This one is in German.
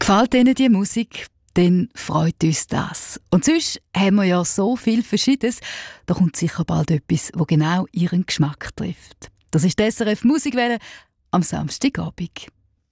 Gefällt Ihnen die Musik? Dann freut uns das. Und sonst haben wir ja so viel Verschiedenes. Da kommt sicher bald etwas, das genau Ihren Geschmack trifft. Das ist die SRF Musikwelle am Samstagabend.